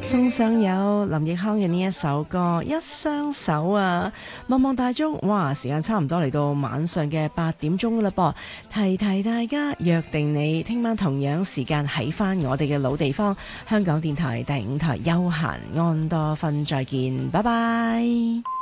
送上有林奕匡嘅呢一首歌《一雙手》啊，茫茫大中，哇！時間差唔多嚟到晚上嘅8點鐘啦噃，提提大家，約定你聽晚同樣時間喺翻我哋嘅老地方，香港電台第5台休閒安多芬再見，拜拜。